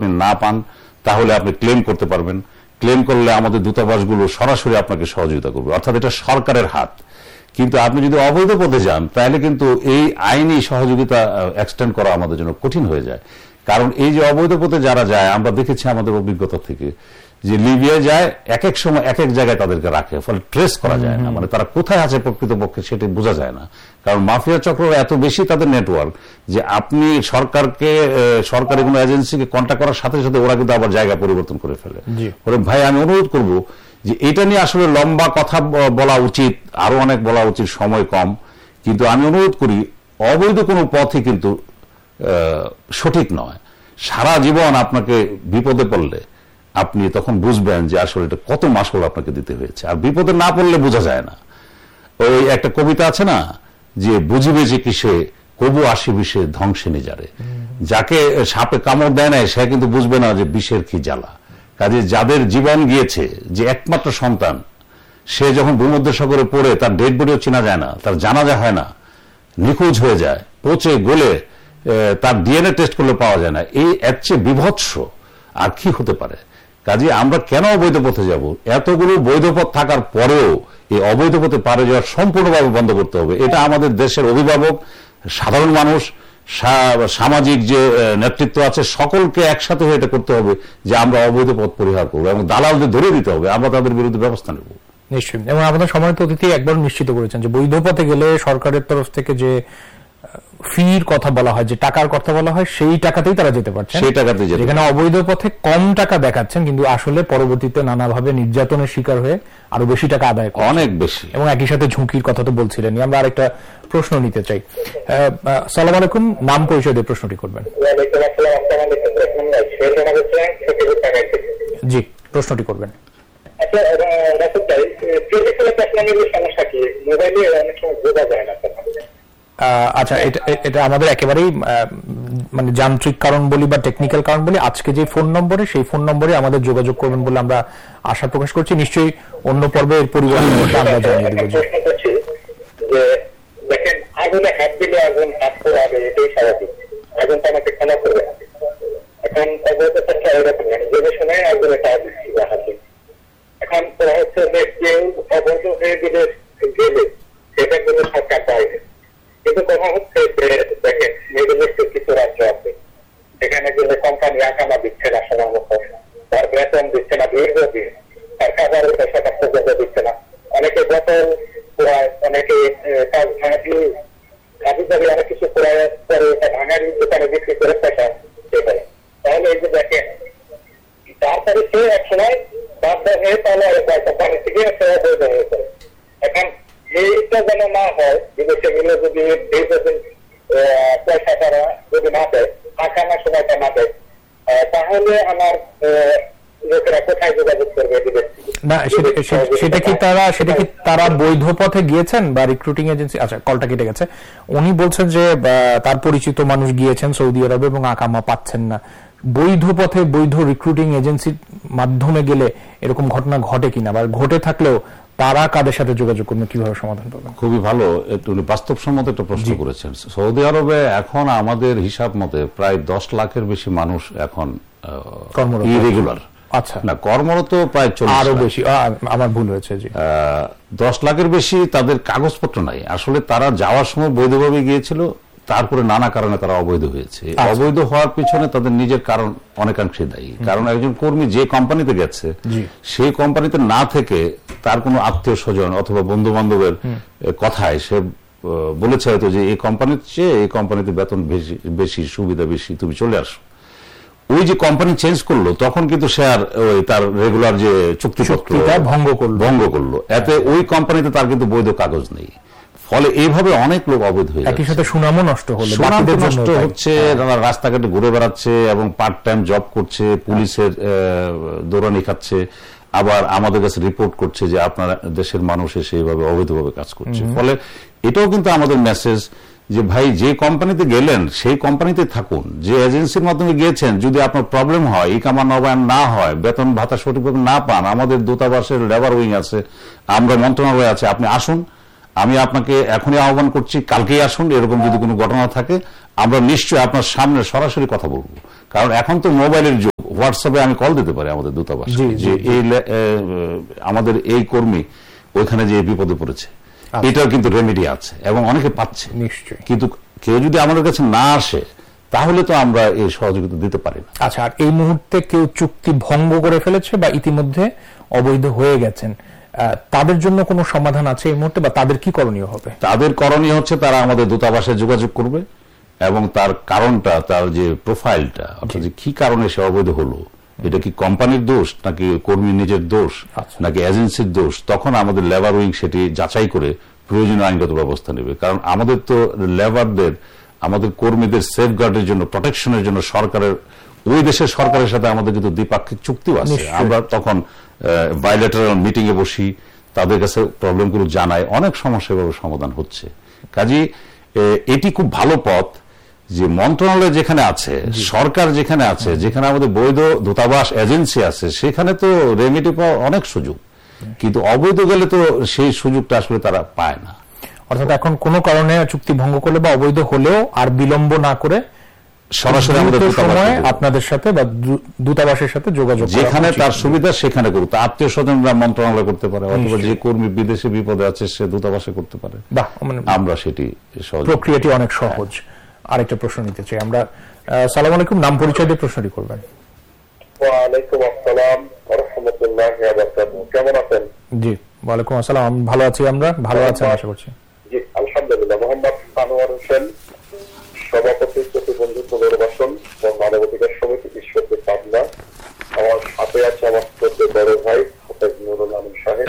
আপনি না পান তাহলে আপনি ক্লেম করতে পারবেন, ক্লেম করলে আমাদের দূতাবাসগুলো সরাসরি আপনাকে সহযোগিতা করবে, অর্থাৎ এটা সরকারের হাত। কিন্তু আপনি যদি অবৈধ পথে যান তাহলে কিন্তু এই আইনি সহযোগিতা এক্সটেন্ড করা আমাদের জন্য কঠিন হয়ে যায়। কারণ এই যে অবৈধ পথে যারা যায়, আমরা দেখেছি আমাদের অভিজ্ঞতা থেকে যে লিবিয়ায় যায়, এক এক সময় এক এক জায়গায় তাদেরকে রাখে, ফলে ট্রেস করা যায় না, মানে তারা কোথায় আছে প্রকৃতপক্ষে সেটা বোঝা যায় না। কারণ মাফিয়া চক্র এত বেশি তাদের নেটওয়ার্ক যে আপনি সরকারি কোনো এজেন্সিকে কন্ট্যাক্ট করার সাথে সাথে ওরা কিন্তু আবার জায়গা পরিবর্তন করে ফেলে। ভাই আমি অনুরোধ করব যে এটা নিয়ে আসলে লম্বা কথা বলা উচিত, আরো অনেক বলা উচিত, সময় কম, কিন্তু আমি অনুরোধ করি অবৈধ কোনো পথই কিন্তু সঠিক নয়। সারা জীবন আপনাকে বিপদে পড়লে আপনি তখন বুঝবেন যে আসলে এটা কত মাসল আপনাকে দিতে হয়েছে। আর বিপদে না পড়লে বোঝা যায় না। ওই একটা কবিতা আছে না যে বুঝিবে যে কিসে কবু আসি বিষে ধ্বংসে নিজারে, যাকে সাপে কামড় দেয় না সে কিন্তু বুঝবে না যে বিষের কি জ্বালা। কাজে যাদের জীবন গিয়েছে, যে একমাত্র সন্তান, সে যখন ভূমধ্যসাগরে পড়ে তার ডেড বডিও চেনা যায় না, তার জানাজা হয় না, নিখোঁজ হয়ে যায়, পচে গলে তার ডিএনএ টেস্ট করলে পাওয়া যায় না, এই এর চেয়ে বিভৎস আর কি হতে পারে? কাজে আমরা কেন অবৈধ পথে যাব? এতগুলো বৈধ পথ থাকার পরেও এই অবৈধ পথে পারে যাওয়া সম্পূর্ণভাবে বন্ধ করতে হবে। এটা আমাদের দেশের অভিভাবক, সাধারণ মানুষ, সামাজিক যে নেতৃত্ব আছে, সকলকে একসাথে হয়ে এটা করতে হবে যে আমরা অবৈধ পথ পরিহার করবো এবং দালালদের ধরে দিতে হবে, আমরা তাদের বিরুদ্ধে ব্যবস্থা নেব। নিশ্চয়ই। এবং আমাদের সম্মানিত অতিথি একবার নিশ্চিত করেছেন যে বৈধ পথে গেলে সরকারের তরফ থেকে যে ফির কথা বলা হয়, যে টাকার কথা বলা হয়, সেই টাকাতেই তারা যেতে পারছেন, সেই টাকাতেই যেতে। যেখানে অবৈধ পথে কম টাকা দেখাচ্ছেন কিন্তু আসলে পরবর্তীতে নানাভাবে নির্যাতনের শিকার হয়ে আরো বেশি টাকা আদায় করে, অনেক বেশি, এবং একই সাথে ঝুঁকির কথা তো বলছিলেন। আমরা আরেকটা প্রশ্ন নিতে চাই। সালাম আলাইকুম, নাম পরিচয় দিয়ে প্রশ্নটি করবেন। জি, প্রশ্নটি করবেন। আচ্ছা, এটা আমাদের একেবারেই মানে যান্ত্রিক কারণ বলি বা টেকনিক্যাল কারণ বলি, আজকে যে ফোন নম্বরে, সেই ফোন নম্বরে আমাদের যোগাযোগ করবেন বলে আমরা আশা প্রকাশ করছি। নিশ্চয়ই অন্য পর্বে এর পরিবর্তন আমরা জানিয়ে দিব। দেখেন, আগুনে হাত দিলে আগুন হাত পোড়াবে, এটাই স্বাভাবিক। আগুন তো আমাকে ক্ষমা করবে না। এখন অবৈধ পথে এরকম জেনে শুনে আগুনে হাত দিচ্ছি বা হাতে। এখন তোরা হচ্ছে যে কেউ অবৈধ হয়ে গেলে সেটা কিন্তু সরকার পাইবে। কিন্তু কথা হচ্ছে যে দেখেন, নির্দিষ্ট কিছু রাজ্য আছে সেখানে গেলে কোম্পানি আকামা দিচ্ছে না সময় মতো, তার বেতন দিচ্ছে না, দীর্ঘদিন তার খাবারের পয়সাটা পর্যন্ত দিচ্ছে না, অনেকে বোতল পোড়ায়, অনেকে তার ভাঙাটি অনেক কিছু পোড়ায় পরে ভাঙারি দোকানে বিক্রি করে পয়সা সেটাই। তাহলে এই যে দেখেন, তারপরে সে এক সময় বাধ্য হয়ে তাহলে কোম্পানি থেকে সে অবৈধ হয়ে পড়ে। এখন এইটা যেন না হয়, বিদেশে গেলে যদি পয়সা তারা যদি না দেয়, আকামার সময়টা না দেয়, তাহলে আমার লোকেরা কোথায় যোগাযোগ করবে বিদেশ? না, সেটা কি তারা বৈধ পথে গিয়েছেন বা রিক্রুটিং এজেন্সি? আচ্ছা, কলটা কেটে গেছে। উনি বলছেন যে তার পরিচিত মানুষ গিয়েছেন সৌদি আরবে এবং আকামা পাচ্ছেন না। বৈধ পথে বৈধ রিক্রুটিং এজেন্সির মাধ্যমে গেলে এরকম ঘটনা ঘটে কিনা, বা ঘটে থাকলেও তারা কাদের সাথে যোগাযোগ করবেন, কিভাবে সমাধান পাবেন? খুবই ভালো, একটু বাস্তবসম্মত একটা প্রশ্ন করেছেন। সৌদি আরবে এখন আমাদের হিসাব মতে প্রায় 10 লাখের বেশি মানুষ এখন ইরেগুলার। আচ্ছা, না, কর্মরত প্রায় 40, আরো বেশি, আমার ভুল হয়েছে। জি, 10 লাখের বেশি তাদের কাগজপত্র নাই। আসলে তারা যাওয়ার সময় বৈধভাবে গিয়েছিল, তারপরে নানা কারণে তারা অবৈধ হয়েছে। অবৈধ হওয়ার পিছনে তাদের নিজের কারণ অনেকাংশে দায়ী। কারণ একজন কর্মী যে কোম্পানিতে গেছে, সেই কোম্পানিতে না থেকে তার কোনো আত্মীয় স্বজন অথবা বন্ধু বান্ধবের কথায় সে বলেছে হয়তো যে এই কোম্পানির চেয়ে এই কোম্পানিতে বেতন বেশি, সুবিধা বেশি, তুমি চলে আসো। ওই যে কোম্পানি চেঞ্জ করলো, তখন কিন্তু সে আর তার রেগুলার যে চুক্তিপত্র ভঙ্গ করলো। এতে ওই কোম্পানিতে তার কিন্তু বৈধ কাগজ নেই। ফলে এইভাবে অনেক লোক অবৈধ হয়ে একই সাথে সুনামও নষ্ট হচ্ছে, রাস্তাঘাটে ঘুরে বেড়াচ্ছে এবং পার্ট টাইম জব করছে, পুলিশের দৌড়ানি খাচ্ছে, আবার আমাদের কাছে রিপোর্ট করছে যে আপনার দেশের মানুষ এসে এইভাবে অবৈধভাবে কাজ করছে। ফলে এটাও কিন্তু আমাদের মেসেজ যে ভাই, যে কোম্পানিতে গেলেন সেই কোম্পানিতে থাকুন। যে এজেন্সির মাধ্যমে গিয়েছেন, যদি আপনার প্রবলেম হয়, ইকামা নবায়ন না হয়, বেতন ভাতা সঠিকভাবে না পান, আমাদের দূতাবাসের লেবার উইং আছে, আমরা মন্ত্রণালয় আছে, আপনি আসুন। আমি আপনাকে এখনই আহ্বান করছি, কালকেই আসুন। এরকম যদি কোনো ঘটনা থাকে আমরা নিশ্চয়ই আপনার সামনে সরাসরি কথা বলবো। কারণ এখন তো মোবাইলের যুগ, হোয়াটসঅ্যাপে আমি কল দিতে পারি আমাদের দূতাবাস যে আমাদের এই কর্মী ওইখানে যে বিপদে পড়েছে, এটাও কিন্তু রেমেডি আছে এবং অনেকে পাচ্ছে। নিশ্চয়ই। কিন্তু কেউ যদি আমাদের কাছে না আসে তাহলে তো আমরা এই সহযোগিতা দিতে পারি না। আচ্ছা, আর এই মুহূর্তে কেউ চুক্তি ভঙ্গ করে ফেলেছে বা ইতিমধ্যে অবৈধ হয়ে গেছেন, তাদের জন্য কোনো সমাধান আছে এই মুহূর্তে, বা তাদের কি করণীয় হবে? তাদের করণীয় হচ্ছে তারা আমাদের দূতাবাসে যোগাযোগ করবে এবং তার কারণটা, তার যে প্রোফাইলটা, অর্থাৎ যে কি কারণে সে অবৈধ হলো, এটা কি কোম্পানির দোষ নাকি কর্মী নিজের দোষ নাকি এজেন্সির দোষ, তখন আমাদের লেবার উইং সেটি যাচাই করে প্রয়োজনীয় আইনগত ব্যবস্থা নেবে। কারণ আমাদের তো লেবারদের, আমাদের কর্মীদের সেফগার্ডের জন্য, প্রোটেকশনের জন্য সরকারের, ওই দেশের সরকারের সাথে আমাদের কিন্তু দ্বিপাক্ষিক চুক্তিও আছে। আমরা তখন বাইলেটারাল মিটিং এ বসি, তাদের কাছে প্রবলেমগুলো জানাই, অনেক সমস্যা সমাধান হচ্ছে। কাজেই এটি খুব ভালো পথ যে মন্ত্রণালয় যেখানে আছে, সরকার যেখানে আছে, যেখানে আমাদের বৈধ দূতাবাস এজেন্সি আছে, সেখানে তো রেমেডি পাওয়ার অনেক সুযোগ, কিন্তু অবৈধ গেলে তো সেই সুযোগটা আসলে তারা পায় না। অর্থাৎ এখন কোনো কারণে চুক্তি ভঙ্গ করলে বা অবৈধ হলেও আর বিলম্ব না করে সরাসরি আমাদের আপনাদের সাথে বা দূতাবাসের সাথে যোগাযোগ, যেখানে তার সুবিধা সেখানে করুক। তা আত্মীয় স্বজনরা মন্ত্রণালয় করতে পারে, অথবা যে কর্মী বিদেশে বিপদে আছে সে দূতাবাসে করতে পারে। আমরা সেটি প্রক্রিয়াটি অনেক সহজ। আরেকটা প্রশ্ন নিতে চাই আমরা। সালাম আলাইকুম, নাম পরিচয় দিয়ে প্রশ্নটি করবেন। ওয়ালাইকুম আসসালাম ওয়া রাহমাতুল্লাহি ওয়া বারাকাতুহু। কেমন আছেন? জি, ওয়ালাইকুম আসসালাম, আমি ভালো আছি। আমরা ভালো আছি আশা করছি। জি আলহামদুলিল্লাহ। মোহাম্মদ আনোয়ার হোসেন, সভাপতি প্রতিবন্ধী পুনর্বাসন ও মানবাধিকার সমিতি, ঈশ্বরদী, পাবনা। আমার সাথে আছে আমার ছোট বড় ভাই হাফেজ নুরুল আমিন সাহেব।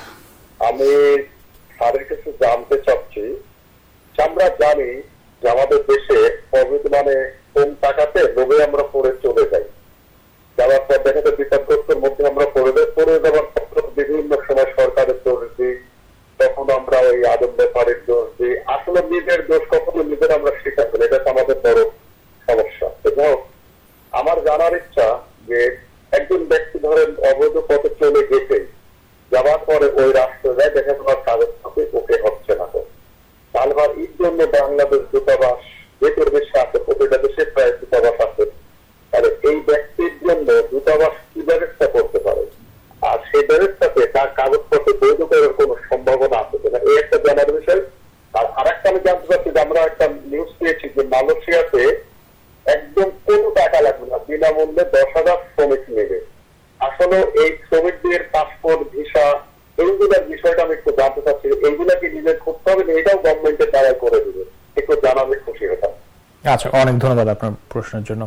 আমি স্যারের কিছু জানতে চাচ্ছি। আমরা জানি যে আমাদের দেশে কোভিড মানে কম টাকাতে লোভে আমরা পড়ে চলে যাই, যাওয়ার পর দেখা যায় বিপদগ্রস্তের মধ্যে আমরা পড়ে যাওয়ার পর বিভিন্ন সময় সরকারের দোষ দিই, তখন আমরা ওই আদম ব্যাপারের দোষ দিই। আসলে নিজের দোষ কখনো নিজের আমরা স্বীকার করি, এটা আমাদের বড় সমস্যা। যাই আমার জানার ইচ্ছা যে একজন ব্যক্তি ধরেন অবৈধ পথে চলে গেছে, যাওয়ার পরে ওই রাষ্ট্র যায়, দেখা তোমার কাগজ থাকে ওকে হচ্ছে না, তাহলে এর জন্য বাংলাদেশ দূতাবাস যেহেতু দেশে আছে, প্রতিটা দেশে প্রায় দূতাবাস আছে, তাহলে এই ব্যক্তির জন্য দূতাবাস কি ব্যবস্থা করতে পারে, আর সেই ব্যবস্থাতে তার কাগজপত্র বৈধ করার কোন সম্ভাবনা আছে কিনা, এই একটা জানার বিষয়। আর আরেকটা আমি জানতে চাচ্ছি যে আমরা একটা নিউজ পেয়েছি যে মালয়েশিয়াতে একদম কোনো টাকা লাগবে না, বিনামূল্যে 10,000 শ্রমিক নেবে। আসলে এই শ্রমিকদের পাসপোর্ট, ভিসা, এইগুলোর বিষয়টা আমি একটু জানতে চাচ্ছি। এইগুলা কি নিজের করতে হবে, এটাও গভর্নমেন্টের দ্বারা করে দিবে, একটু জানালে খুশি হতাম। আচ্ছা, অনেক ধন্যবাদ আপনার প্রশ্নের জন্য।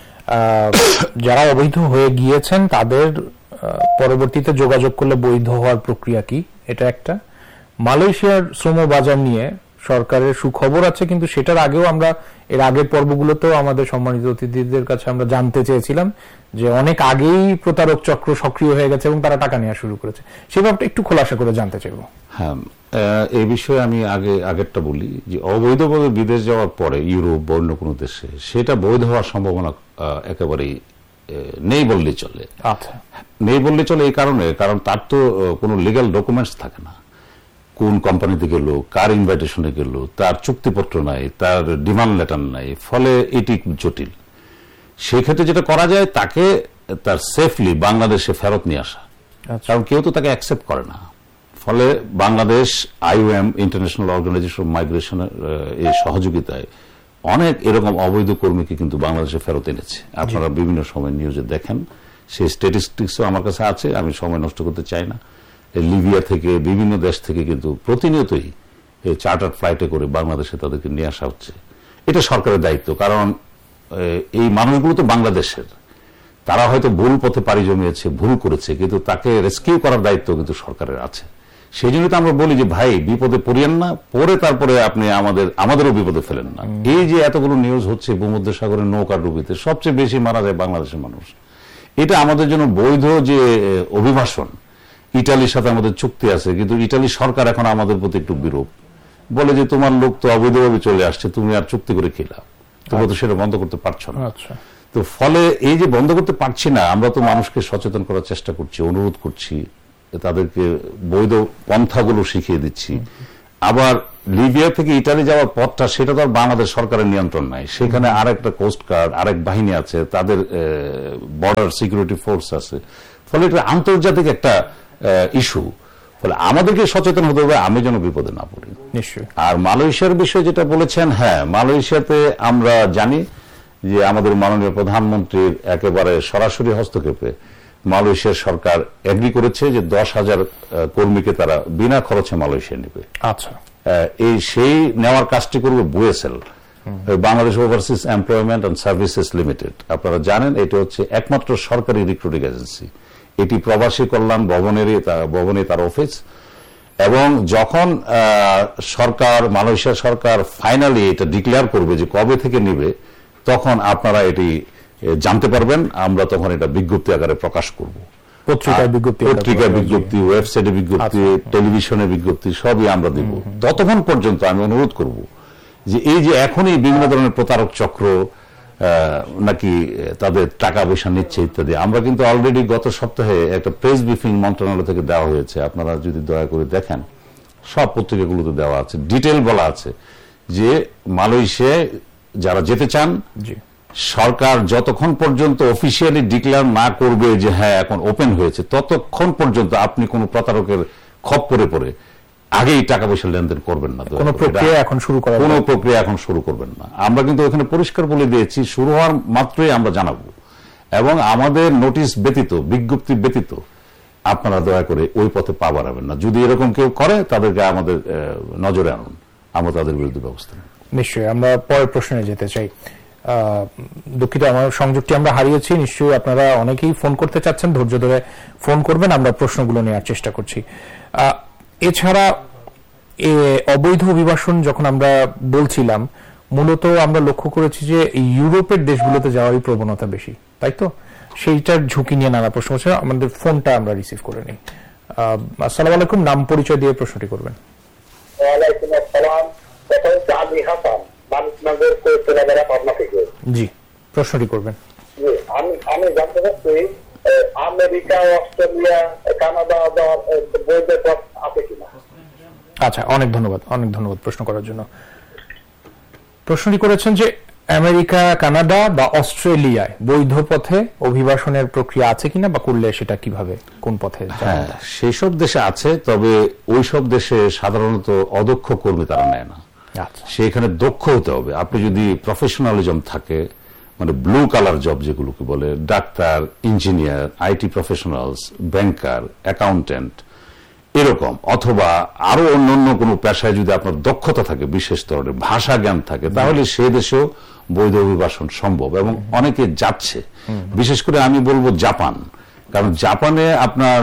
যারা অবৈধ হয়ে গিয়েছেন তাদের পরবর্তীতে যোগাযোগ করলে বৈধ হওয়ার প্রক্রিয়া কি, এটা একটা। মালয়েশিয়ার শ্রম বাজার নিয়ে সরকারের সুখবর আছে, কিন্তু সেটার আগেও আমরা এর আগের পর্বগুলোতেও আমাদের সম্মানিত অতিথিদের কাছে আমরা জানতে চেয়েছিলাম যে অনেক আগেই প্রতারক চক্র সক্রিয় হয়ে গেছে এবং তারা টাকা নেওয়া শুরু করেছে। সেই ব্যাপারটা একটু খোলাসা করে জানতে চাইব। হ্যাঁ, এই বিষয়ে আমি আগেরটা বলি যে অবৈধভাবে বিদেশ যাওয়ার পরে ইউরোপ বা অন্য কোনো দেশে সেটা বৈধ হওয়ার সম্ভাবনা একেবারেই নেই বললেই চলে। আচ্ছা, নেই বললেই চলে এই কারণ তার তো কোনো লিগ্যাল ডকুমেন্টস থাকে না, কোন কোম্পানিতে গেল, কার ইনভাইটেশনে গেল, তার চুক্তিপত্র নাই, তার ডিমান্ড লেটার নাই, ফলে এটি জটিল। সেই ক্ষেত্রে যেটা করা যায় তাকে তার সেফলি বাংলাদেশে ফেরত নিয়ে আসা, কারণ কেউ তো তাকে অ্যাকসেপ্ট করে না। ফলে Bangladesh IOM, international organisation of মাইগ্রেশনের এই সহযোগিতায় অনেক এরকম অবৈধ কর্মীকে কিন্তু বাংলাদেশে ফেরত এনেছে। আপনারা বিভিন্ন সময় নিউজে দেখেন, সেই স্ট্যাটিস্টিক্সও আমার কাছে আছে, আমি সময় নষ্ট করতে চাই না। লিবিয়া থেকে, বিভিন্ন দেশ থেকে কিন্তু প্রতিনিয়তই এই চার্টার ফ্লাইটে করে বাংলাদেশে তাদেরকে নিয়ে আসা হচ্ছে। এটা সরকারের দায়িত্ব, কারণ এই মানুষগুলো তো বাংলাদেশের, তারা হয়তো ভুল পথে পাড়ি জমিয়েছে, ভুল করেছে, কিন্তু তাকে রেস্কিউ করার দায়িত্ব কিন্তু সরকারের আছে। সেই জন্য তো আমরা বলি যে ভাই বিপদে পড়িয়েন না, পরে তারপরে আপনি আমাদেরও বিপদে ফেলেন না। এই যে এতগুলো নিউজ হচ্ছে ভূমধ্যসাগরের নৌকার ডুবিতে সবচেয়ে বেশি মারা যায় বাংলাদেশের মানুষ, এটা আমাদের জন্য বৈধ যে অভিবাসন। ইটালির সাথে আমাদের চুক্তি আছে, কিন্তু ইটালি সরকার এখন আমাদের প্রতি একটু বিরূপ, বলে যে তোমার লোক তো অবৈধভাবে চলে আসছে, তুমি আর চুক্তি করে খেলা, তোমরা তো সেটা বন্ধ করতে পারছো না। তো ফলে এই যে বন্ধ করতে পারছি না, আমরা তো মানুষকে সচেতন করার চেষ্টা করছি, অনুরোধ করছি, তাদেরকে বৈধ পন্থাগুলো শিখিয়ে দিচ্ছি। আবার লিবিয়া থেকে ইটালি যাওয়ার পথটা সেটা তো আর বাংলাদেশ সরকারের নিয়ন্ত্রণ নাই, সেখানে আরেকটা কোস্ট গার্ড, আরেক বাহিনী আছে, তাদের বর্ডার সিকিউরিটি ফোর্স আছে, ফলে এটা আন্তর্জাতিক একটা ইস্যু। ফলে আমাদেরকে সচেতন হতে হবে আমি যেন বিপদে না পড়ি। নিশ্চয়ই। আর মালয়েশিয়ার বিষয় যেটা বলেছেন, হ্যাঁ, মালয়েশিয়াতে আমরা জানি যে আমাদের মাননীয় প্রধানমন্ত্রীর একেবারে সরাসরি হস্তক্ষেপে মালয়েশিয়ার সরকার এগ্রি করেছে যে 10,000 কর্মীকে তারা বিনা খরচে মালয়েশিয়া নেবে। আচ্ছা, সেই নেওয়ার কাজটি করবে বুয়েসেল, Bangladesh overseas employment and services limited. আপনারা জানেন এটা হচ্ছে একমাত্র সরকারি রিক্রুটিং এজেন্সি, এটি প্রবাসী কল্যাণ ভবনে তার অফিস। এবং যখন সরকার, মালয়েশিয়া সরকার ফাইনালি এটা ডিক্লেয়ার করবে যে কবে থেকে নিবে, তখন আপনারা এটি জানতে পারবেন। আমরা তখন এটা বিজ্ঞপ্তি আকারে প্রকাশ করব, পত্রিকায় বিজ্ঞপ্তি, ওয়েবসাইটে বিজ্ঞপ্তি, টেলিভিশনে বিজ্ঞপ্তি, সবই আমরা দিব। ততক্ষণ পর্যন্ত আমি অনুরোধ করব যে এই যে এখনই বিভিন্ন ধরনের প্রতারক চক্র নাকি তাদের টাকা পয়সা নিচ্ছে ইত্যাদি, আমরা কিন্তু অলরেডি গত সপ্তাহে একটা প্রেস ব্রিফিং মন্ত্রণালয় থেকে দেওয়া হয়েছে, আপনারা যদি দয়া করে দেখেন সব পত্রিকাগুলোতে দেওয়া আছে, ডিটেল বলা আছে যে মালয়েশিয়ায় যারা যেতে চান, সরকার যতক্ষণ পর্যন্ত অফিসিয়ালি ডিক্লেয়ার না করবে যে হ্যাঁ এখন ওপেন হয়েছে, ততক্ষণ পর্যন্ত আপনি কোন প্রতারকের খপ্পরে পড়ে আগেই টাকা পয়সা লেনদেন করবেন না, কোনো প্রক্রিয়া এখন শুরু করবেন না। আমরা কিন্তু ওখানে পরিষ্কার বলে দিয়েছি, শুরু হওয়ার মাত্রই আমরা জানাবো, এবং আমাদের নোটিশ ব্যতীত, বিজ্ঞপ্তি ব্যতীত আপনারা দয়া করে ওই পথে পা বাড়াবেন না। যদি এরকম কেউ করে তাদেরকে আমাদের নজরে আনুন, আমরা তাদের বিরুদ্ধে ব্যবস্থা নেব। নিশ্চয়ই। আমরা পরের প্রশ্নে যেতে চাই। দুঃখিত, আমার সংযোগটি আমরা হারিয়েছি। নিশ্চয়ই আপনারা অনেকেই ফোন করতে চাচ্ছেন, ধৈর্য ধরে ফোন করবেন, আমরা প্রশ্নগুলো নেওয়ার চেষ্টা করছি। এছাড়া অবৈধ অভিবাসন যখন আমরা বলছিলাম, মূলত আমরা লক্ষ্য করেছি যে ইউরোপের দেশগুলোতে যাওয়ারই প্রবণতা বেশি, তাই তো? সেইটার ঝুঁকি নিয়ে নানা প্রশ্ন হচ্ছে। আমাদের ফোনটা আমরা রিসিভ করে নিই। আসসালামু আলাইকুম, নাম পরিচয় দিয়ে প্রশ্নটি করবেন। ওয়ালাইকুম আসসালাম, আমি হাসান, মানিকনগর কোয়েতলাপাড়া, পাবনা থেকে। জি, প্রশ্নটি করবেন। জি, আমি জানতে চাচ্ছি আমেরিকা, অস্ট্রেলিয়া, কানাডা বৈধ পথ আছে কিনা? আচ্ছা, অনেক ধন্যবাদ প্রশ্ন করার জন্য। প্রশ্নটি করেছেন যে আমেরিকা, কানাডা বা অস্ট্রেলিয়ায় বৈধ পথে অভিবাসনের প্রক্রিয়া আছে কিনা, বা করলে সেটা কিভাবে, কোন পথে? হ্যাঁ, সেই সব দেশে আছে, তবে ওই সব দেশে সাধারণত অদক্ষ কর্মী তারা নেয় না। সেখানে দক্ষ হতে হবে। আপনি যদি প্রফেশনালিজম থাকে, মানে ব্লু কালার জব যেগুলোকে বলে, doctor, engineer, IT professionals, banker, accountant, এরকম, অথবা আরো অন্যান্য কোনো পেশায় যদি আপনার দক্ষতা থাকে, বিশেষ ধরনের ভাষা জ্ঞান থাকে, তাহলে সে দেশেও বৈধ অভিবাসন সম্ভব, এবং অনেকে যাচ্ছে। বিশেষ করে আমি বলবো জাপান, কারণ জাপানে আপনার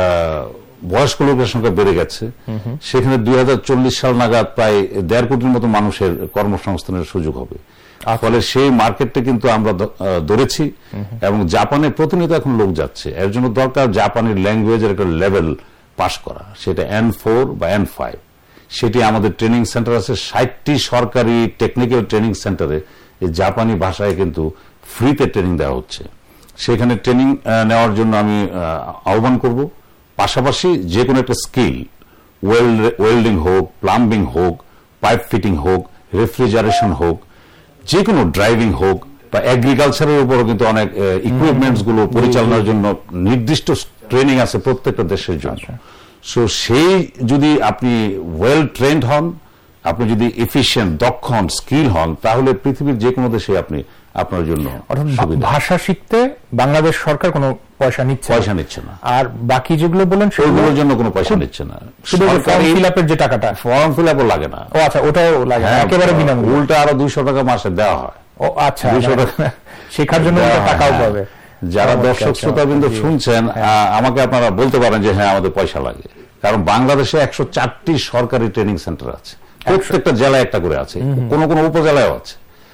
বয়স্ক লোকের সংখ্যা বেড়ে গেছে। সেখানে 2040 সাল নাগাদ প্রায় 1.5 কোটির মতো মানুষের কর্মসংস্থানের সুযোগ হবে। ফলে সেই মার্কেটটা কিন্তু আমরা ধরেছি, এবং জাপানে প্রতিনিয়ত এখন লোক যাচ্ছে। এর জন্য দরকার জাপানের ল্যাঙ্গুয়েজের একটা লেভেল পাস করা, সেটা N4 বা N5। সেটি আমাদের ট্রেনিং সেন্টার আছে, 60টি সরকারি টেকনিক্যাল ট্রেনিং সেন্টারে এই জাপানি ভাষায় কিন্তু ফ্রিতে ট্রেনিং দেওয়া হচ্ছে। সেখানে ট্রেনিং নেওয়ার জন্য আমি আহ্বান করব। পাশাপাশি যে কোনো একটা স্কিল, ওয়েল্ডিং হোক, প্লাম্বিং হোক, পাইপ ফিটিং হোক, রেফ্রিজারেশন হোক, যে কোনো ড্রাইভিং হোক, বা এগ্রিকালচারের উপরও কিন্তু অনেক ইকুইপমেন্টস গুলো পরিচালনার জন্য নির্দিষ্ট ট্রেনিং আছে প্রত্যেকটা দেশের জন্য। সো সেই যদি আপনি ওয়েল ট্রেন্ড হন, আপনি যদি এফিশিয়েন্ট, দক্ষ হন, স্কিল হন, তাহলে পৃথিবীর যে কোনো দেশে আপনি আপনার জন্য ভাষা শিখতে বাংলাদেশ সরকার কোনো পয়সা নিচ্ছে না, আর বাকি যেগুলো বলেন সেগুলোর জন্য কোনো পয়সা নিচ্ছে না। ফর্ম ফিল আপের যে টাকাটা, ফর্ম ফিল আপও লাগে না। ও আচ্ছা, ওটাও লাগে না, একেবারে বিনামূল্যে। উল্টা আরো 200 টাকা মাসে দেওয়া হয়। ও আচ্ছা, 200 টাকা শেখার জন্য টাকাও পাবে। যারা দর্শক শ্রোতাবৃন্দ শুনছেন, আমাকে আপনারা বলতে পারেন যে হ্যাঁ আমাদের পয়সা লাগে, কারণ বাংলাদেশে 104টি সরকারি ট্রেনিং সেন্টার আছে, প্রত্যেকটা জেলায় একটা করে আছে, কোন কোন উপজেলায় আছে।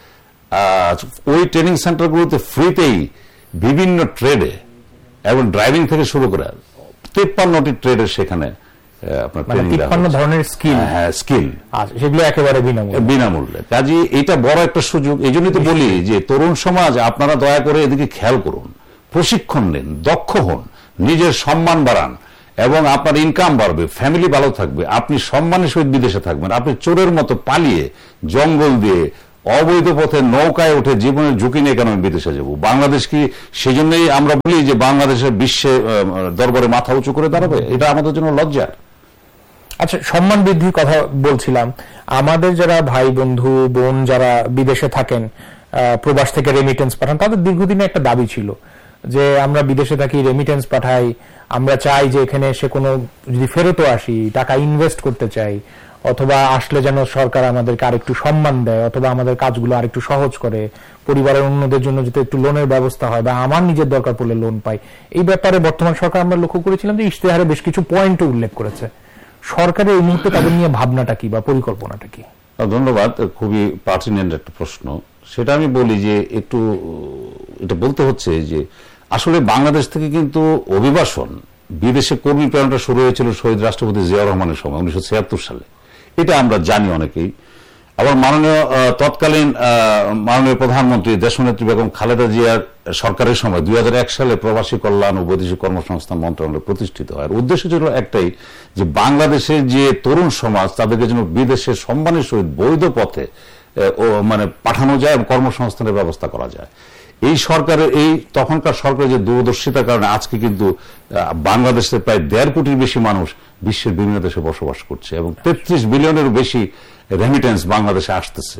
ওই ট্রেনিং সেন্টারগুলোতে ফ্রিতেই বিভিন্ন ট্রেডে এবং ড্রাইভিং থেকে শুরু করে 53টি ট্রেডের সেখানে আপনার ট্রেনিং দেওয়া হয়। 53 ধরনের স্কিল, হ্যাঁ স্কিল, সেগুলো একেবারে বিনামূল্যে। কাজে এটা বড় একটা সুযোগ। এই জন্যই তো বলি যে তরুণ সমাজ, আপনারা দয়া করে এদিকে খেয়াল করুন, প্রশিক্ষণ নিন, দক্ষ হন, নিজের সম্মান বাড়ান, এবং আপনার ইনকাম বাড়বে, ফ্যামিলি ভালো থাকবে, আপনি সম্মানের সহিত বিদেশে থাকবেন। আপনি চোরের মতো পালিয়ে জঙ্গল দিয়ে অবৈধ পথে নৌকায় উঠে জীবনের ঝুঁকি নিয়ে কেন আমি বিদেশে যাব? বাংলাদেশ কি সেই জন্যই আমরা বলি যে বাংলাদেশের বিশ্বে দরবারে মাথা উঁচু করে দাঁড়াবে? এটা আমাদের জন্য লজ্জার। আচ্ছা, সম্মান বৃদ্ধির কথা বলছিলাম। আমাদের যারা ভাই বন্ধু বোন যারা বিদেশে থাকেন, প্রবাস থেকে রেমিটেন্স পাঠান, তাদের দীর্ঘদিনে একটা দাবি ছিল যে আমরা বিদেশে থাকি, রেমিটেন্স পাঠাই, আমরা চাই যে এখানে এসে কোনো যদি ফেরতও আসি টাকা ইনভেস্ট করতে চাই, অথবা আসলে যেন সরকার আমাদেরকে আরেকটু সম্মান দেয়, অথবা আমাদের কাজগুলো আরেকটু সহজ করে, পরিবারের অন্যদের জন্য যাতে একটু লোনের ব্যবস্থা হয় বা আমার নিজের দরকার পড়লে লোন পাই। এই ব্যাপারে বর্তমান সরকার আমরা লক্ষ্য করেছিলাম যে ইশতেহারে বেশ কিছু পয়েন্টও উল্লেখ করেছে। সরকারের এই মুহূর্তে তাদের নিয়ে ভাবনাটা কি বা পরিকল্পনাটা কি? ধন্যবাদ, খুবই পার্টিনেন্ট একটা প্রশ্ন। সেটা আমি বলি যে একটু এটা বলতে হচ্ছে যে আসলে বাংলাদেশ থেকে কিন্তু অভিবাসন, বিদেশে কর্মী প্রেরণটা শুরু হয়েছিল শহীদ রাষ্ট্রপতি জিয়াউর রহমানের সময় 1976 সালে। এটা আমরা জানি অনেকেই। আবার তৎকালীন মাননীয় প্রধানমন্ত্রী দেশনেত্রী বেগম খালেদা জিয়ার সরকারের সময় 2001 সালে প্রবাসী কল্যাণ ও বৈদেশিক কর্মসংস্থান মন্ত্রণালয় প্রতিষ্ঠিত হয়। উদ্দেশ্য ছিল একটাই, যে বাংলাদেশের যে তরুণ সমাজ তাদেরকে যেন বিদেশে সম্মানের সহিত বৈধ পথে মানে পাঠানো যায় এবং কর্মসংস্থানের ব্যবস্থা করা যায়। এই সরকারের তখনকার সরকারের যে দূরদর্শিতার কারণে আজকে কিন্তু বাংলাদেশের প্রায় 1.5 কোটির বেশি মানুষ বিশ্বের বিভিন্ন দেশে বসবাস করছে এবং 33 বিলিয়নেরও বেশি রেমিটেন্স বাংলাদেশে আসতেছে।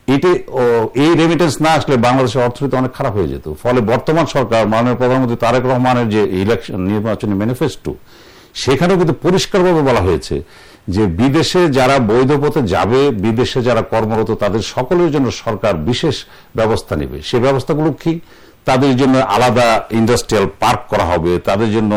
এই রেমিটেন্স না আসলে বাংলাদেশের অর্থনীতি অনেক খারাপ হয়ে যেত। ফলে বর্তমান সরকার মাননীয় প্রধানমন্ত্রী তারেক রহমানের যে নির্বাচনী ম্যানিফেস্টো, সেখানেও কিন্তু পরিষ্কারভাবে বলা হয়েছে যে বিদেশে যারা বৈধ পথে যাবে, বিদেশে যারা কর্মরত, তাদের সকলের জন্য সরকার বিশেষ ব্যবস্থা নেবে। সেই ব্যবস্থাগুলো কি? তাদের জন্য আলাদা ইন্ডাস্ট্রিয়াল পার্ক করা হবে, তাদের জন্য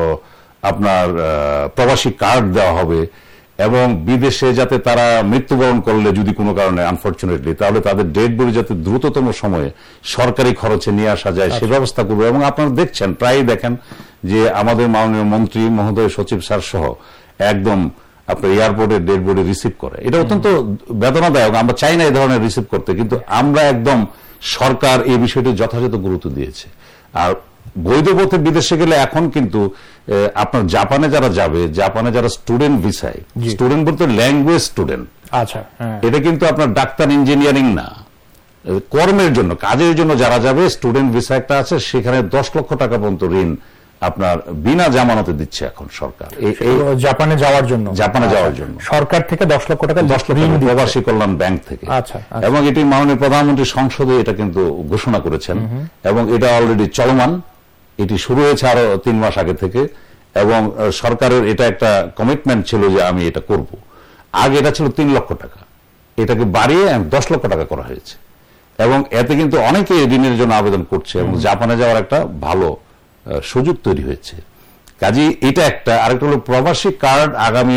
আপনার প্রবাসী কার্ড দেওয়া হবে, এবং বিদেশে যাতে তারা মৃত্যুবরণ করলে যদি কোনো কারণে আনফরচুনেটলি, তাহলে তাদের ডেড বডি যাতে দ্রুততম সময়ে সরকারি খরচে নিয়ে আসা যায় সে ব্যবস্থা করবে। এবং আপনারা দেখছেন, প্রায়ই দেখেন যে আমাদের মাননীয় মন্ত্রী মহোদয়, সচিব স্যার সহ একদম আপনার এয়ারপোর্টে ডেড বডি রিসিভ করে। এটা অত্যন্ত বেদনাদায়ক। আমরা চাই না এই ধরনের রিসিভ করতে, কিন্তু আমরা একদম সরকার এই বিষয়টি যথাযথ গুরুত্ব দিয়েছে। আর বৈধ পথে বিদেশে গেলে এখন কিন্তু আপনার জাপানে যারা যাবে, জাপানে যারা স্টুডেন্ট ভিসায়, স্টুডেন্ট বলতে ল্যাঙ্গুয়েজ স্টুডেন্ট, আচ্ছা, এটা কিন্তু আপনার ডাক্তার ইঞ্জিনিয়ারিং না, কর্মের জন্য, কাজের জন্য যারা যাবে, স্টুডেন্ট ভিসা একটা আছে, সেখানে 10 লক্ষ টাকা পর্যন্ত ঋণ আপনার বিনা জামানতে দিচ্ছে এখন সরকার জাপানে যাওয়ার জন্য। সরকার থেকে 10 লক্ষ টাকা প্রবাসী কল্যাণ ব্যাংক থেকে। এবং এটি মাননীয় প্রধানমন্ত্রী সংসদে এটা কিন্তু ঘোষণা করেছেন এবং এটা অলরেডি চলমান। এটি শুরু হয়েছে আরো 3 মাস আগে থেকে এবং সরকারের এটা একটা কমিটমেন্ট ছিল যে আমি এটা করব। আগে এটা ছিল 3 লক্ষ টাকা, এটাকে বাড়িয়ে 10 লক্ষ টাকা করা হয়েছে এবং এতে কিন্তু অনেকে ঋণের জন্য আবেদন করছে এবং জাপানে যাওয়ার একটা ভালো সুযোগ তৈরি হয়েছে। কাজে এটা একটা। আরেকটা হলো প্রবাসী কার্ড। আগামী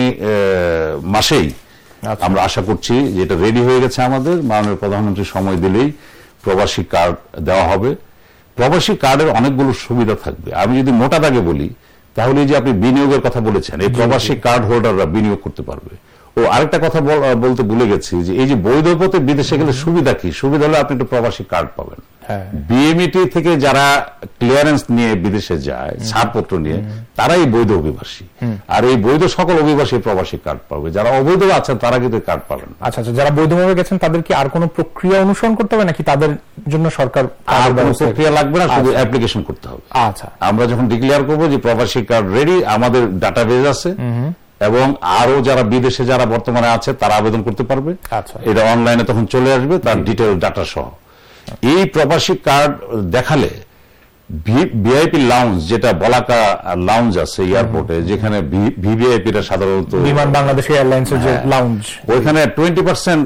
মাসেই আমরা আশা করছি যে এটা রেডি হয়ে গেছে আমাদের। মাননীয় প্রধানমন্ত্রী সময় দিলেই প্রবাসী কার্ড দেওয়া হবে। প্রবাসী কার্ডের অনেকগুলো সুবিধা থাকবে। আমি যদি মোটা দাগে বলি, তাহলে যে আপনি বিনিয়োগের কথা বলেছেন, এই প্রবাসী কার্ড হোল্ডাররা বিনিয়োগ করতে পারবে। ও আরেকটা কথা বলতে ভুলে গেছি, যে এই যে বৈধ পথে বিদেশে গেলে সুবিধা কি? সুবিধা হলে আপনি একটা প্রবাসী কার্ড পাবেন। বিএমইটি থেকে যারা ক্লিয়ারেন্স নিয়ে বিদেশে যায়, ছাড়পত্র নিয়ে, তারাই বৈধ অভিবাসী। আর এই বৈধ সকল অভিবাসী প্রবাসী কার্ড পাবে। যারা অবৈধ আছেন তারা কিন্তু কার্ড পাবেন। আচ্ছা, যারা বৈধভাবে গেছেন তাদের কি আর কোনো প্রক্রিয়া অনুসরণ করতে হবে নাকি তাদের জন্য সরকার আর কোনো প্রক্রিয়া লাগবে না, শুধু অ্যাপ্লিকেশন করতে হবে। আচ্ছা, আমরা যখন ডিক্লেয়ার করবো যে প্রবাসী কার্ড রেডি, আমাদের ডাটাবেজ আছে এবং আরো যারা বিদেশে যারা বর্তমানে আছে তারা আবেদন করতে পারবে। এটা অনলাইনে তখন চলে আসবে তার ডিটেল ডাটা সহ। এই প্রবাসী কার্ড দেখালে ভিআইপি লাউঞ্জ, যেটা বলাকা লাউঞ্জ আছে এয়ারপোর্টে, যেখানে ভিভিআইপিটা সাধারণত বিমান বাংলাদেশ এয়ারলাইন্সের যে লাউঞ্জ, ওইখানে 20%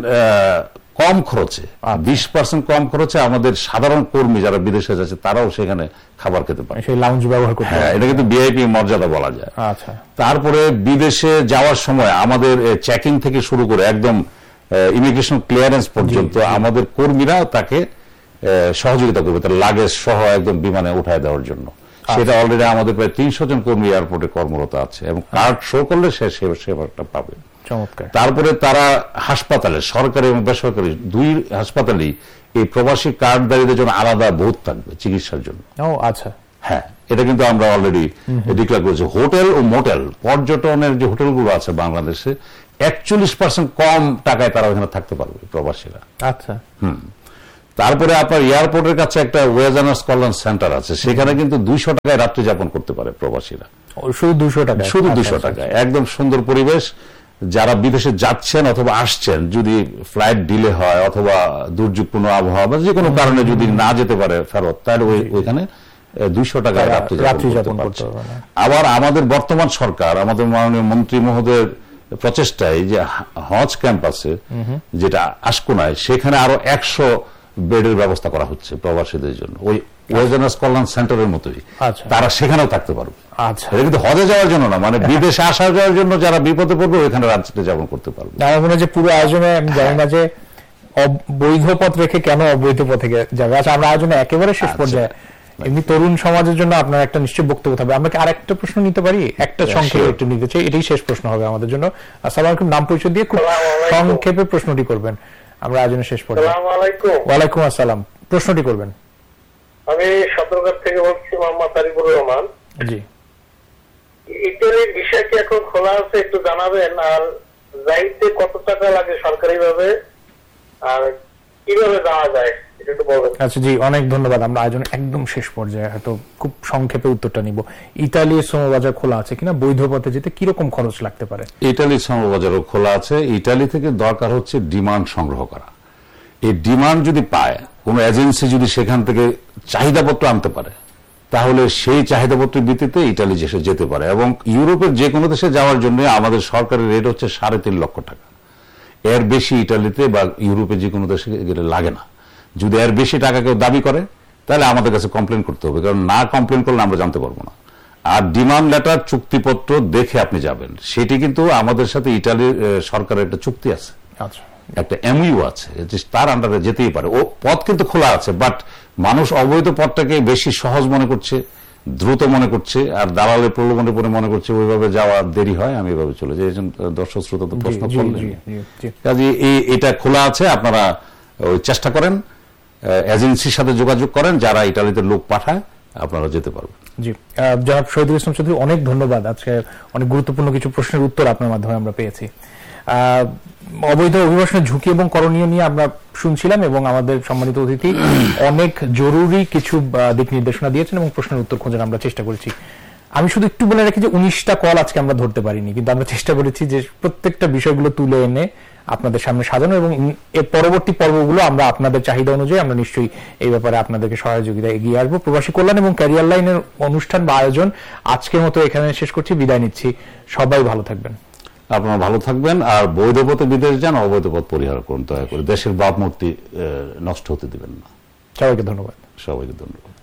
কম খরচে, 20% কম খরচে আমাদের সাধারণ কর্মী যারা বিদেশে যাচ্ছে তারাও সেখানে খাবার খেতে পারে, সেই লাউঞ্জ ব্যবহার করতে। হ্যাঁ, এটা কিন্তু ভিআইপি মর্যাদা বলা যায়। আচ্ছা, তারপরে বিদেশে যাওয়ার সময় আমাদের চেকিং থেকে শুরু করে একদম ইমিগ্রেশন ক্লিয়ারেন্স পর্যন্ত আমাদের কর্মীরা তাকে সহযোগিতা করবে, তার লাগেজ সহ একদম বিমানে উঠায় দেওয়ার জন্য। সেটা অলরেডি আমাদের প্রায় 300 জন কর্মী এয়ারপোর্টে কর্মরত আছে এবং কার্ড শো করলে সে সেবাটা পাবে। তারপরে তারা হাসপাতালে, সরকারি এবং বেসরকারি 2 হাসপাতালেই এই প্রবাসী কার্ডধারীদের জন্য আলাদা বুথ থাকবে চিকিৎসার জন্য। আচ্ছা, হ্যাঁ, এটা কিন্তু আমরা অলরেডি ডিক্লেয়ার করেছি। হোটেল ও মোটেল, পর্যটনের যে হোটেলগুলো আছে বাংলাদেশে 41% কম টাকায় তারা ওখানে থাকতে পারবে প্রবাসীরা। আচ্ছা। তারপরে আপনার এয়ারপোর্টের কাছে একটা ওয়েজার্নার্স কল্যাণ সেন্টার আছে, সেখানে কিন্তু 200 টাকায় রাত্রি যাপন করতে পারে প্রবাসীরা। শুধু 200 টাকা? শুধু 200 টাকায়, একদম সুন্দর পরিবেশ। যারা বিদেশে যাচ্ছেন অথবা আসছেন, যদি ফ্লাইট ডিলে হয় অথবা দুর্যোগপূর্ণ আবহাওয়া বা যে কোনো কারণে যদি না যেতে পারে ফেরত, তাহলে ওইখানে 200 টাকায় রাত্রি যাপন করতে পারছে। আবার আমাদের বর্তমান সরকার, আমাদের মাননীয় মন্ত্রী মহোদয়ের প্রচেষ্টায় যে হজ ক্যাম্প আছে যেটা আশকোনায়, সেখানে আরো 100 বেডের ব্যবস্থা করা হচ্ছে প্রবাসীদের জন্য, ওই ওয়েজার্নার্স কল্যাণ সেন্টারের মতোই। তারা সেখানেও থাকতে পারবে। এটা কিন্তু হজে যাওয়ার জন্য না, মানে বিদেশে আসা যাওয়ার জন্য যারা বিপদে পড়বে ওইখানে রাত্রিতে যাপন করতে পারবে। আমার মনে হয় যে পুরো আয়োজনে আমি জানি না যে বৈধ পথ রেখে কেন অবৈধ পথে যাবে। আচ্ছা, আমরা আয়োজনে একেবারে শেষ পর্যায়ে, এমনি তরুণ সমাজের জন্য আপনার একটা নিশ্চয় বক্তব্য থাকবে। আমরা কি আরেকটা প্রশ্ন নিতে পারি? একটা সংক্ষেপে একটু নিতে চাই, এটাই শেষ প্রশ্ন হবে আমাদের জন্য। আসসালামু আলাইকুম, নাম পরিচয় দিয়ে খুব সংক্ষেপে প্রশ্নটি করবেন, আমরা আয়োজনে শেষ পর্যায়ে। ওয়ালাইকুম আসসালাম, প্রশ্নটি করবেন। আমি সদরঘাট থেকে বলছি, মোহাম্মদ আরিফুর রহমান। জি, ইটালির ভিসা কি এখন খোলা আছে একটু জানাবেন, আর যাইতে কত টাকা লাগে সরকারি ভাবে, আর কিভাবে যাওয়া যায় এটা একটু বলবেন। আচ্ছা জি, অনেক ধন্যবাদ। আমরা আয়োজন একদম শেষ পর্যায়ে, হয়তো খুব সংক্ষেপে উত্তরটা নিব। ইতালির শ্রমবাজার খোলা আছে কিনা, বৈধ পথে যেতে কিরকম খরচ লাগতে পারে? ইতালির শ্রমবাজারও খোলা আছে। ইতালি থেকে দরকার হচ্ছে ডিমান্ড সংগ্রহ করা। এই ডিমান্ড যদি পায়, কোন এজেন্সি যদি সেখান থেকে চাহিদাপত্র আনতে পারে, তাহলে সেই চাহিদাপত্রের ভিত্তিতে ইটালি যেতে পারে। এবং ইউরোপের যে কোনো দেশে যাওয়ার জন্য আমাদের সরকারের রেট হচ্ছে 3.5 লক্ষ টাকা। এর বেশি ইটালিতে বা ইউরোপে যে কোনো দেশে গেলে লাগে না। যদি এর বেশি টাকা কেউ দাবি করে, তাহলে আমাদের কাছে কমপ্লেন করতে হবে, কারণ না কমপ্লেন করলে আমরা জানতে পারবো না। আর ডিমান্ড লেটার, চুক্তিপত্র দেখে আপনি যাবেন। সেটি কিন্তু আমাদের সাথে ইটালির সরকারের একটা চুক্তি আছে, একটা এমইউ আছে, তার আন্ডারে যেতেই পারে। ও পথ কিন্তু খোলা আছে, বাট মানুষ অবৈধ পথটাকে বেশি সহজ মনে করছে, দ্রুত মনে করছে, আর দালালের প্রলোভনে পড়ে মনে করছে ওইভাবে যাওয়া দেরি হয়, আমি এভাবে চলে যাই। দর্শক শ্রোতা তো প্রশ্ন করলেন, কাজে এটা খোলা আছে। আপনারা ওই চেষ্টা করেন, এজেন্সির সাথে যোগাযোগ করেন, যারা ইটালিতে লোক পাঠায়, আপনারা যেতে পারবেন। জি, জনাব শহীদুল ইসলাম চৌধুরী, অনেক ধন্যবাদ। আজকে অনেক গুরুত্বপূর্ণ কিছু প্রশ্নের উত্তর আপনার মাধ্যমে আমরা পেয়েছি। অবৈধ অভিবাসনের ঝুঁকি এবং করণীয় নিয়ে আমরা শুনছিলাম, এবং আমাদের সম্মানিত অতিথি অনেক জরুরি কিছু দিক নির্দেশনা দিয়েছেন এবং প্রশ্নের উত্তর খোঁজার আমরা চেষ্টা করেছি। আমি শুধু একটু বলে রাখি যে 19টা কল আজকে আমরা ধরতে পারিনি, কিন্তু আমরা চেষ্টা করেছি যে প্রত্যেকটা বিষয়গুলো তুলে এনে আপনাদের সামনে সাজানো, এবং এর পরবর্তী পর্বগুলো আমরা আপনাদের চাহিদা অনুযায়ী আমরা নিশ্চয়ই এই ব্যাপারে আপনাদেরকে সহযোগিতা এগিয়ে আসবো। প্রবাসী কল্যাণ এবং ক্যারিয়ার লাইনের অনুষ্ঠান বা আয়োজন আজকের মতো এখানে শেষ করছি, বিদায় নিচ্ছি। সবাই ভালো থাকবেন। আপনারা ভালো থাকবেন, আর বৈধ পথে বিদেশ যান, অবৈধ পথ পরিহার করুন দয়া করে। দেশের ভাবমূর্তি নষ্ট হতে দিবেন না। সবাইকে ধন্যবাদ। সবাইকে ধন্যবাদ।